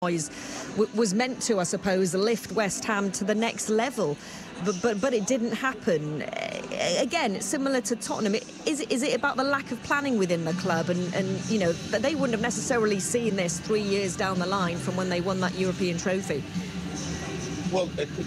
was meant to, I suppose, lift West Ham to the next level, but it didn't happen. Again, similar to Tottenham, is it about the lack of planning within the club, and you know, they wouldn't have necessarily seen this 3 years down the line from when they won that European trophy? Well,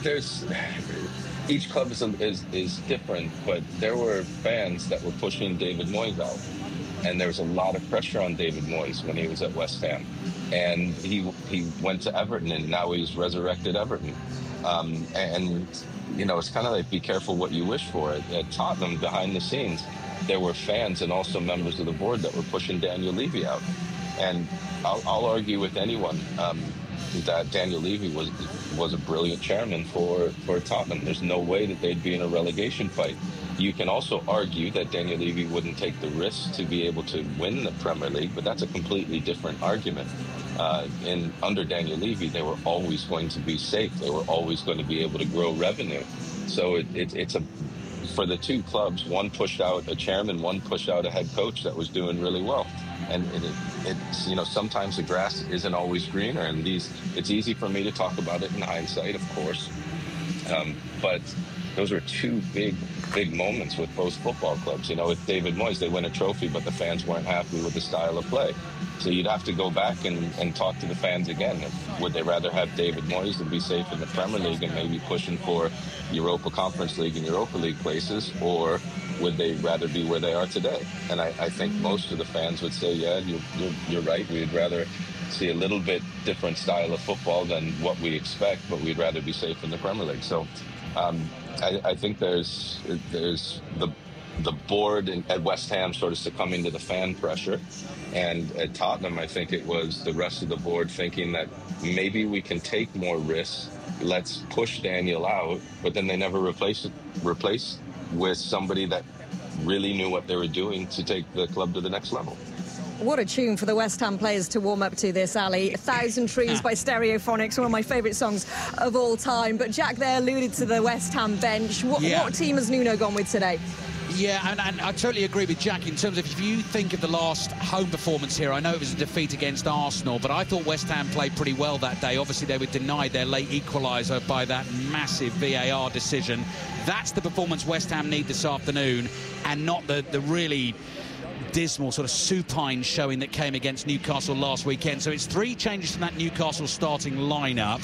each club is different, but there were fans that were pushing David Moyes out, and there was a lot of pressure on David Moyes when he was at West Ham. And he went to Everton, and now he's resurrected Everton. And, you know, it's kind of like, be careful what you wish for. At Tottenham, behind the scenes, there were fans and also members of the board that were pushing Daniel Levy out. And I'll argue with anyone that Daniel Levy was a brilliant chairman for Tottenham. There's no way that they'd be in a relegation fight. You can also argue that Daniel Levy wouldn't take the risk to be able to win the Premier League, but that's a completely different argument. Under Daniel Levy, they were always going to be safe. They were always going to be able to grow revenue. So it's for the two clubs, one pushed out a chairman, one pushed out a head coach that was doing really well. And it's, you know, sometimes the grass isn't always greener, and it's easy for me to talk about it in hindsight, of course. But those were two big moments with both football clubs. You know, with David Moyes, they win a trophy, but the fans weren't happy with the style of play. So you'd have to go back and talk to the fans again. Would they rather have David Moyes and be safe in the Premier League and maybe pushing for Europa Conference League and Europa League places, or would they rather be where they are today? And I think most of the fans would say, yeah, you're right. We'd rather see a little bit different style of football than what we expect, but we'd rather be safe in the Premier League. So I think there's the board at West Ham sort of succumbing to the fan pressure, and at Tottenham, I think it was the rest of the board thinking that maybe we can take more risks. Let's push Daniel out, but then they never replaced with somebody that really knew what they were doing to take the club to the next level. What a tune for the West Ham players to warm up to this, Ali. 1,000 Trees by Stereophonics, one of my favourite songs of all time. But Jack there alluded to the West Ham bench. What team has Nuno gone with today? Yeah, and I totally agree with Jack in terms of, if you think of the last home performance here, I know it was a defeat against Arsenal, but I thought West Ham played pretty well that day. Obviously, they were denied their late equaliser by that massive VAR decision. That's the performance West Ham need this afternoon, and not the really dismal sort of supine showing that came against Newcastle last weekend. So it's 3 changes from that Newcastle starting lineup.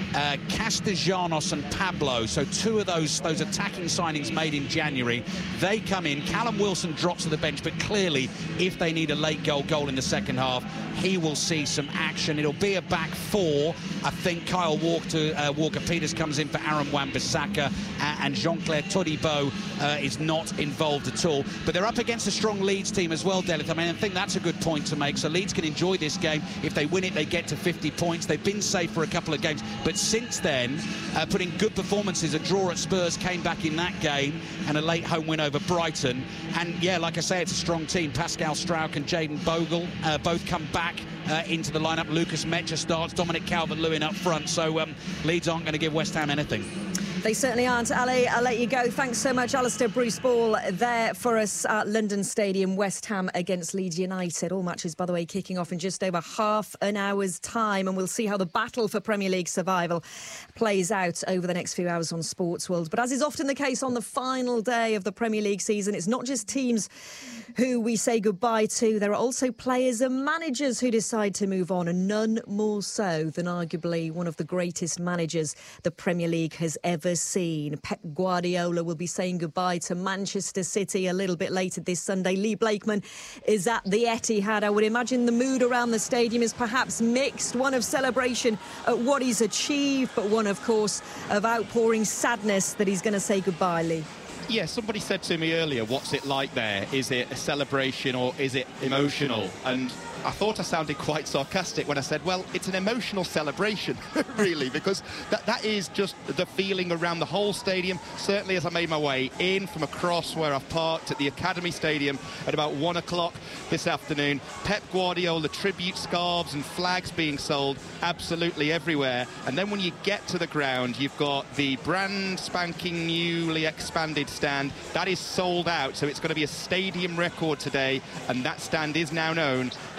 Castellanos and Pablo, so 2 of those attacking signings made in January, they come in. Callum Wilson drops to the bench, but clearly if they need a late goal in the second half, he will see some action. It'll be a back 4. I think Kyle Walker-Peters comes in for Aaron Wan-Bissaka, and Jean-Claire Todibo is not involved at all. But they're up against a strong Leeds team as well, Delith. I mean, I think that's a good point to make. So Leeds can enjoy this game. If they win it, they get to 50 points. They've been safe for a couple of games, but since then, putting good performances. A draw at Spurs came back in that game, and a late home win over Brighton. And yeah, like I say, it's a strong team. Pascal Struijk and Jayden Bogle both come back into the lineup. Lucas Mecha starts, Dominic Calvert-Lewin up front. So Leeds aren't going to give West Ham anything. They certainly aren't. Ali, I'll let you go. Thanks so much, Alistair. Bruce Ball there for us at London Stadium. West Ham against Leeds United. All matches, by the way, kicking off in just over half an hour's time. And we'll see how the battle for Premier League survival plays out over the next few hours on Sports World. But as is often the case on the final day of the Premier League season, it's not just teams who we say goodbye to. There are also players and managers who decide to move on, and none more so than arguably one of the greatest managers the Premier League has ever seen. Pep Guardiola will be saying goodbye to Manchester City a little bit later this Sunday. Lee Blakeman is at the Etihad. I would imagine the mood around the stadium is perhaps mixed, one of celebration at what he's achieved, but one, of course, of outpouring sadness that he's going to say goodbye, Lee. Yeah, somebody said to me earlier, what's it like there? Is it a celebration or is it emotional? And I thought I sounded quite sarcastic when I said, well, it's an emotional celebration, really, because that is just the feeling around the whole stadium. Certainly as I made my way in from across where I've parked at the Academy Stadium at about 1 o'clock this afternoon, Pep Guardiola tribute scarves and flags being sold absolutely everywhere. And then when you get to the ground, you've got the brand spanking newly expanded stand. That is sold out, so it's going to be a stadium record today, and that stand is now known as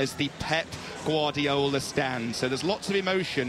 was the Pep Guardiola stand. So there's lots of emotion